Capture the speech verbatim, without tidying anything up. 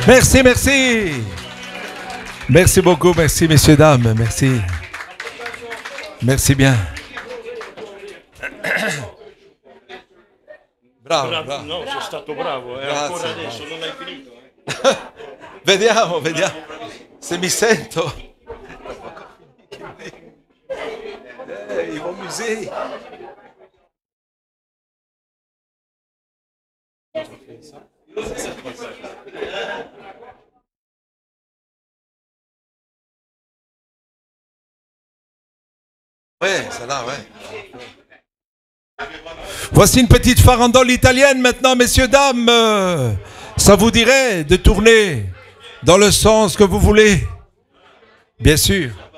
Merci, merci. Merci beaucoup, merci messieurs, dames, merci. Merci bien. Bravo, Bravo, bravo. no, sei stato bravo, eh, Grazie, ancora adesso, grazie. non hai finito. Eh. Vediamo, vediamo se mi sento. Eh, i musei. Ouais, ça là, ouais. Voici une petite farandole italienne maintenant, messieurs, dames. Euh, Ça vous dirait de tourner dans le sens que vous voulez? Bien sûr.